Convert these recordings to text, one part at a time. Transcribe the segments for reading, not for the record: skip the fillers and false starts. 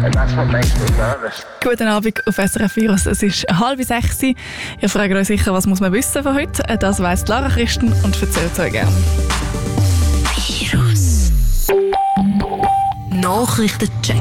And that's what makes me nervous. Guten Abend auf SRF Virus. Es ist 5:30. Ihr fragt euch sicher, was muss man wissen von heute? Das weiss Lara Christen und erzählt es euch gerne. Virus. Nachrichtencheck.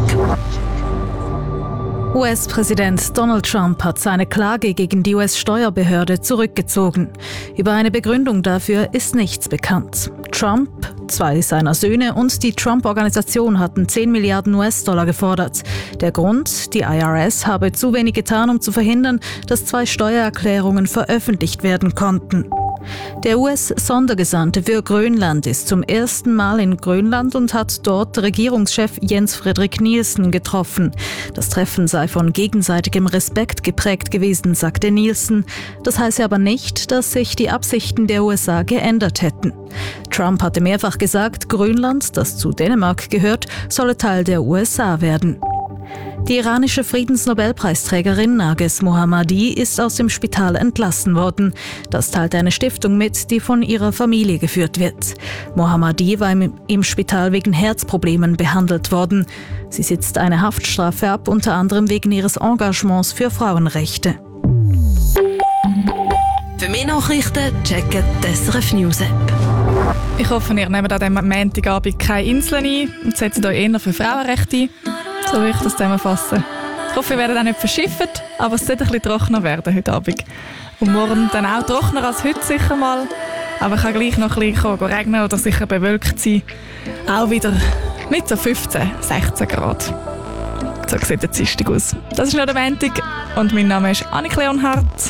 US-Präsident Donald Trump hat seine Klage gegen die US-Steuerbehörde zurückgezogen. Über eine Begründung dafür ist nichts bekannt. Trump, 2 seiner Söhne und die Trump-Organisation hatten 10 Milliarden US-Dollar gefordert. Der Grund, die IRS habe zu wenig getan, um zu verhindern, dass 2 Steuererklärungen veröffentlicht werden konnten. Der US-Sondergesandte für Grönland ist zum ersten Mal in Grönland und hat dort Regierungschef Jens Frederik Nielsen getroffen. Das Treffen sei von gegenseitigem Respekt geprägt gewesen, sagte Nielsen. Das heiße aber nicht, dass sich die Absichten der USA geändert hätten. Trump hatte mehrfach gesagt, Grönland, das zu Dänemark gehört, solle Teil der USA werden. Die iranische Friedensnobelpreisträgerin Narges Mohammadi ist aus dem Spital entlassen worden. Das teilte eine Stiftung mit, die von ihrer Familie geführt wird. Mohammadi war im Spital wegen Herzproblemen behandelt worden. Sie sitzt eine Haftstrafe ab, unter anderem wegen ihres Engagements für Frauenrechte. Für mehr Nachrichten checken die SRF News App. Ich hoffe, ihr nehmt an diesem Montagabend keine Inseln ein und setzt euch eher für Frauenrechte ein. So will ich das zusammenfassen. Ich hoffe, ihr werdet auch nicht verschifft, aber es sollte ein bisschen trockener werden heute Abend. Und morgen dann auch trockener als heute sicher mal. Aber es kann gleich noch ein bisschen regnen oder sicher bewölkt sein. Auch wieder mit so 15, 16 Grad. So sieht der Dienstag aus. Das ist noch der Montag und mein Name ist Annik Leonhardt.